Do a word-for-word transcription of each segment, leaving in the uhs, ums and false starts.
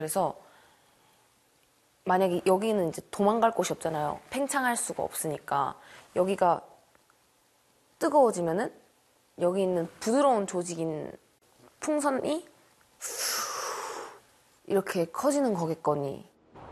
그래서 만약에 여기는 이제 도망갈 곳이 없잖아요. 팽창할 수가 없으니까 여기가 뜨거워지면은 여기 있는 부드러운 조직인 풍선이 이렇게 커지는 거겠거니.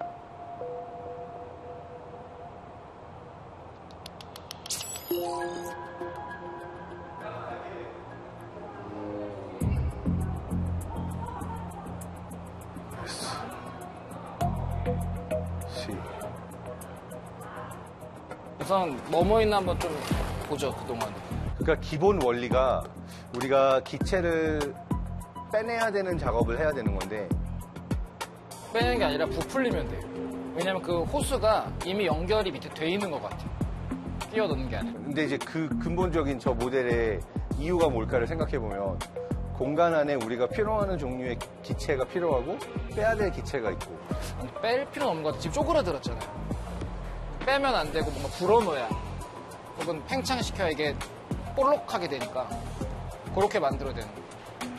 우선 뭐뭐 있나 한번 좀 보죠, 그동안. 그러니까 기본 원리가 우리가 기체를 빼내야 되는 작업을 해야 되는 건데 빼는 게 아니라 부풀리면 돼요. 왜냐면 그 호스가 이미 연결이 밑에 돼 있는 것 같아요. 끼워 넣는 게 아니라. 근데 이제 그 근본적인 저 모델의 이유가 뭘까를 생각해보면 공간 안에 우리가 필요하는 종류의 기체가 필요하고 빼야 될 기체가 있고. 아니, 뺄 필요는 없는 것 같아요. 지금 쪼그라들었잖아요. 빼면 안 되고 뭔가 불어넣어야 혹은 팽창시켜야 이게 볼록하게 되니까 그렇게 만들어야 되는 거예요.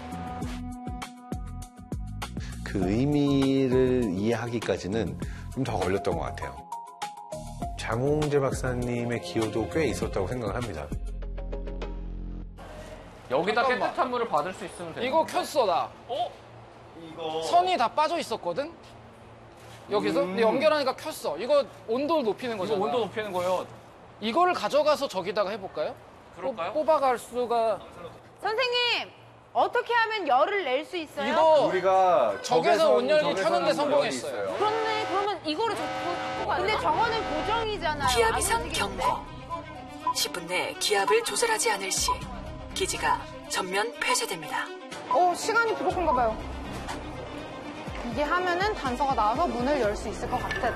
그 의미를 이해하기까지는 좀 더 걸렸던 것 같아요. 장홍재 박사님의 기여도 꽤 있었다고 생각을 합니다. 여기다 잠깐만. 깨끗한 물을 받을 수 있으면 돼. 이거 켰어, 나. 어? 이거. 선이 다 빠져 있었거든? 여기서? 음. 근데 연결하니까 켰어. 이거 온도 높이는 이거 거잖아. 온도 높이는 거요. 이거를 가져가서 저기다가 해볼까요? 그럴까요? 뽑- 뽑아갈 수가. 선생님, 어떻게 하면 열을 낼 수 있어요? 이거 우리가 적외선 온열기 적외선 켜는데 온열이 성공했어요. 있어요. 그렇네. 그러면 이거를 저 갖고 가야 근데 저거는 고정이잖아요. 기압 안 이상 움직이는데. 경고. 십 분 내 기압을 조절하지 않을 시 기지가 전면 폐쇄됩니다. 어, 시간이 부족한가 봐요. 이게 하면은 단서가 나와서 문을 열 수 있을 것 같아.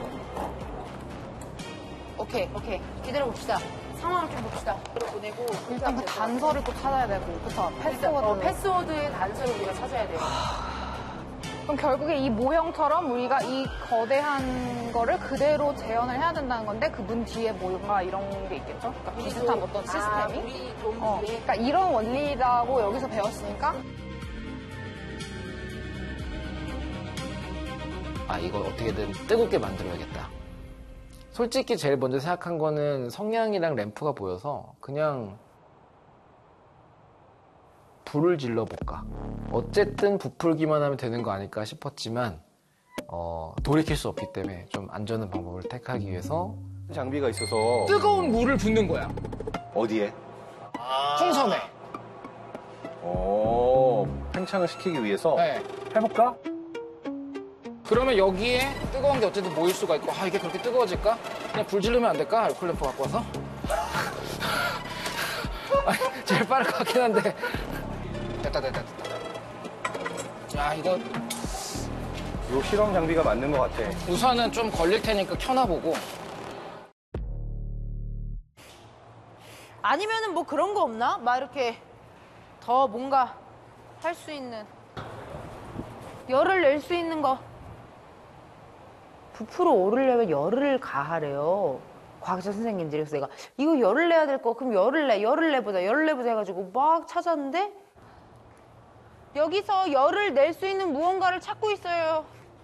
오케이, 오케이. 기다려 봅시다. 상황을 좀 봅시다. 보내고 일단 그 단서를 또 찾아야 되고, 그쵸? 패스워드. 어, 패스워드의 단서를 우리가 찾아야 돼요. 그럼 결국에 이 모형처럼 우리가 이 거대한 거를 그대로 재현을 해야 된다는 건데, 그 문 뒤에 뭔가 이런 게 있겠죠? 그러니까 비슷한 어떤 시스템이. 아, 우리 좀 어, 뒤에. 그러니까 이런 원리라고 여기서 배웠으니까. 아, 이걸 어떻게든 뜨겁게 만들어야겠다. 솔직히 제일 먼저 생각한 거는 성냥이랑 램프가 보여서 그냥 불을 질러볼까. 어쨌든 부풀기만 하면 되는 거 아닐까 싶었지만 어, 돌이킬 수 없기 때문에 좀 안전한 방법을 택하기 위해서 장비가 있어서 뜨거운 물을 붓는 거야. 어디에? 풍선에. 오, 팽창을 시키기 위해서 네. 해볼까? 그러면 여기에 뜨거운 게 어쨌든 모일 수가 있고, 아, 이게 그렇게 뜨거워질까? 그냥 불 지르면 안 될까? 알콜 램프 갖고 와서? 아니, 제일 빠를 것 같긴 한데. 됐다, 됐다, 됐다. 야, 이거 요 실험 장비가 맞는 것 같아. 우선은 좀 걸릴 테니까 켜놔보고. 아니면은 뭐 그런 거 없나? 막 이렇게 더 뭔가 할 수 있는. 열을 낼 수 있는 거. 부풀어 오르려면 열을 가하래요. 과학자 선생님들이. 그래서 내가 이거 열을 내야 될 거, 그럼 열을 내, 열을 내보자, 열을 내보자 해가지고 막 찾았는데 여기서 열을 낼 수 있는 무언가를 찾고 있어요.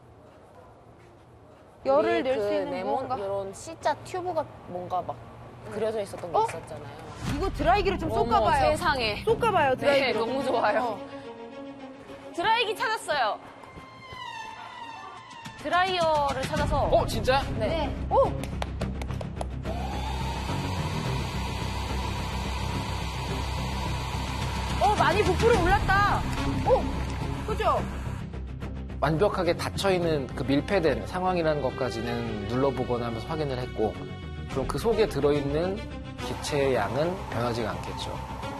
열을 낼 수 있는 무언가. 이런 C자 튜브가 뭔가 막 그려져 있었던 게 어? 있었잖아요. 이거 드라이기를 좀 어머, 쏟아봐요. 세상에. 쏟아봐요, 네, 드라이기를. 너무 좋아요. 어. 드라이기 찾았어요. 드라이어를 찾아서. 어, 진짜? 네. 오! 어, 많이 부풀어 올랐다. 오! 그죠? 완벽하게 닫혀있는 그 밀폐된 상황이라는 것까지는 눌러보거나 하면서 확인을 했고, 그럼 그 속에 들어있는 기체의 양은 변하지가 않겠죠.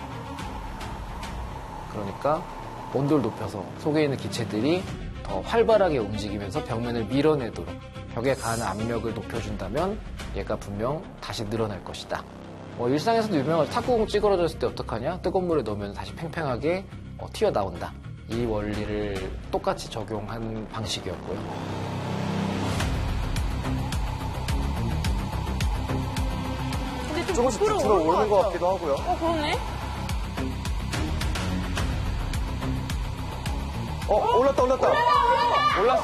그러니까 온도를 높여서 속에 있는 기체들이 더 활발하게 움직이면서 벽면을 밀어내도록 벽에 가하는 압력을 높여준다면 얘가 분명 다시 늘어날 것이다. 뭐 일상에서도 유명한 탁구공 찌그러졌을 때 어떡하냐? 뜨거운 물에 넣으면 다시 팽팽하게 어, 튀어나온다. 이 원리를 똑같이 적용한 방식이었고요. 근데 좀 조금씩 부풀어 들어 오른 오르는 것 같죠? 같기도 하고요. 어, 그러네. 어, 올랐다, 올랐다. 올라가, 올라가! 올랐어.